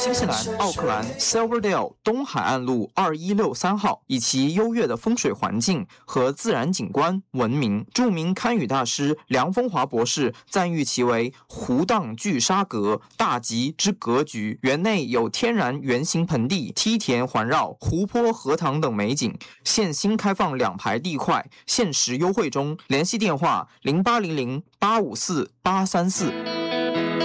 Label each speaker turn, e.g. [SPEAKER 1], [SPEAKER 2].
[SPEAKER 1] 新西兰奥克兰 Silverdale 东海岸路2163号，以其优越的风水环境和自然景观闻名。著名堪舆大师梁风华博士赞誉其为湖荡聚沙阁，大吉之格局。园内有天然圆形盆地、梯田环绕、湖泊、荷塘等美景。现新开放2排地块，限时优惠中。联系电话：0800854834。